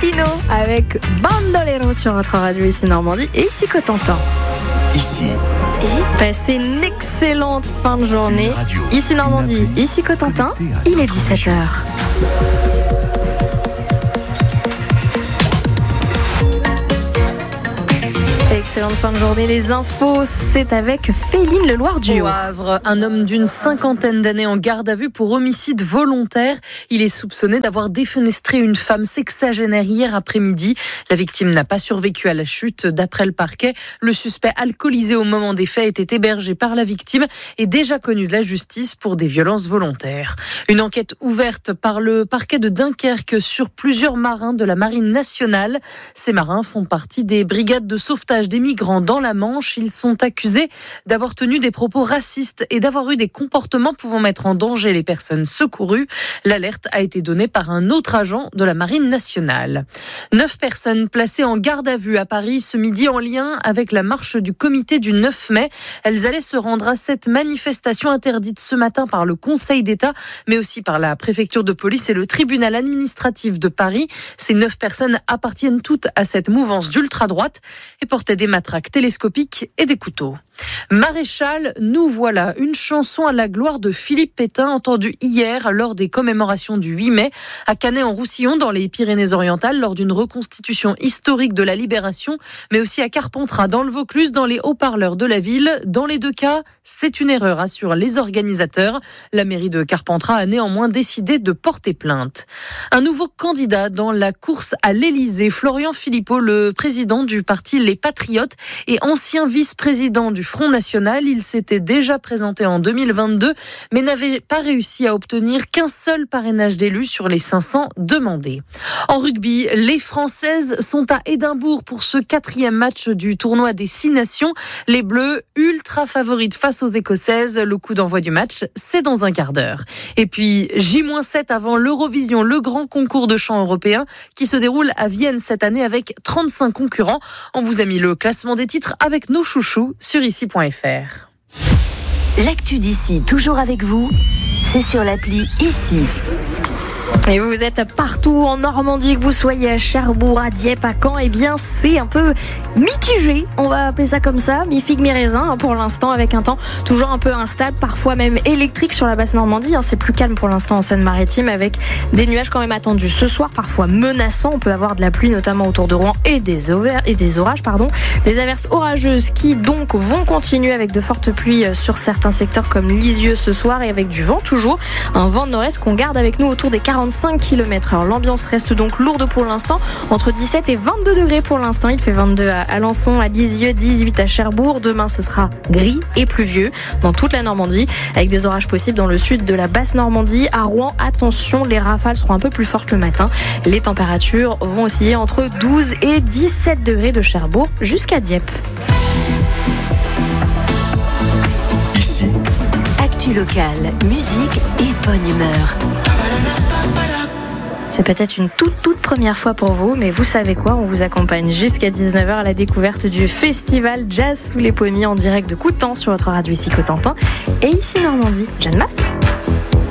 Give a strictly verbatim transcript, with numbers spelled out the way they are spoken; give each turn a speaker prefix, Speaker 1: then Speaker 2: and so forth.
Speaker 1: Destino avec Bandolero sur votre radio ici Normandie et ici Cotentin.
Speaker 2: Ici.
Speaker 1: Et passez une excellente fin de journée. Ici Normandie, ici Cotentin, il est dix-sept heures. Excellente fin de journée. Les infos, c'est avec Féline Le Loir-Duo.
Speaker 3: Au Havre, un homme d'une cinquantaine d'années en garde à vue pour homicide volontaire. Il est soupçonné d'avoir défenestré une femme sexagénaire hier après-midi. La victime n'a pas survécu à la chute. D'après le parquet, le suspect alcoolisé au moment des faits était hébergé par la victime et déjà connu de la justice pour des violences volontaires. Une enquête ouverte par le parquet de Dunkerque sur plusieurs marins de la Marine nationale. Ces marins font partie des brigades de sauvetage des migrants dans la Manche. Ils sont accusés d'avoir tenu des propos racistes et d'avoir eu des comportements pouvant mettre en danger les personnes secourues. L'alerte a été donnée par un autre agent de la Marine nationale. Neuf personnes placées en garde à vue à Paris ce midi en lien avec la marche du comité du neuf mai. Elles allaient se rendre à cette manifestation interdite ce matin par le Conseil d'État, mais aussi par la préfecture de police et le tribunal administratif de Paris. Ces neuf personnes appartiennent toutes à cette mouvance d'ultra-droite et portaient des matraques télescopiques et des couteaux. Maréchal, nous voilà, une chanson à la gloire de Philippe Pétain entendue hier lors des commémorations du huit mai à Canet-en-Roussillon dans les Pyrénées-Orientales lors d'une reconstitution historique de la Libération, mais aussi à Carpentras dans le Vaucluse dans les haut-parleurs de la ville. Dans les deux cas, c'est une erreur, assurent les organisateurs. La mairie de Carpentras a néanmoins décidé de porter plainte. Un nouveau candidat dans la course à l'Élysée, Florian Philippot, le président du parti Les Patriotes et ancien vice-président du Front National. Il s'était déjà présenté en deux mille vingt-deux, mais n'avait pas réussi à obtenir qu'un seul parrainage d'élus sur les cinq cents demandés. En rugby, les Françaises sont à Édimbourg pour ce quatrième match du tournoi des Six Nations. Les Bleus, ultra favorites face aux Écossaises. Le coup d'envoi du match, c'est dans un quart d'heure. Et puis, J sept avant l'Eurovision, le grand concours de chant européen qui se déroule à Vienne cette année avec trente-cinq concurrents. On vous a mis le classement des titres avec nos chouchous sur ici point f r.
Speaker 4: L'actu d'ici, toujours avec vous, c'est sur l'appli Ici.
Speaker 1: Et vous êtes partout en Normandie, que vous soyez à Cherbourg, à Dieppe, à Caen, eh bien c'est un peu mitigé, on va appeler ça comme ça, mi-figue, mi-raisin pour l'instant, avec un temps toujours un peu instable, parfois même électrique sur la basse Normandie. C'est plus calme pour l'instant en Seine-Maritime avec des nuages quand même attendus ce soir, parfois menaçants. On peut avoir de la pluie notamment autour de Rouen et des, over- et des orages, pardon, des averses orageuses qui donc vont continuer avec de fortes pluies sur certains secteurs comme Lisieux ce soir et avec du vent toujours, un vent de nord-est qu'on garde avec nous autour des quarante-cinq kilomètres heure. L'ambiance reste donc lourde pour l'instant, entre dix-sept et vingt-deux degrés pour l'instant. Il fait vingt-deux à Alençon, à Lisieux, dix-huit à Cherbourg. Demain, ce sera gris et pluvieux dans toute la Normandie, avec des orages possibles dans le sud de la basse Normandie. À Rouen, attention, les rafales seront un peu plus fortes le matin. Les températures vont osciller entre douze et dix-sept degrés de Cherbourg jusqu'à Dieppe.
Speaker 2: Ici.
Speaker 4: Actu locale, musique et bonne humeur.
Speaker 1: C'est peut-être une toute toute première fois pour vous, mais vous savez quoi, on vous accompagne jusqu'à dix-neuf heures à la découverte du festival Jazz sous les pommiers en direct de Coutances sur votre radio ici Cotentin et ici Normandie. Jeanne Masse.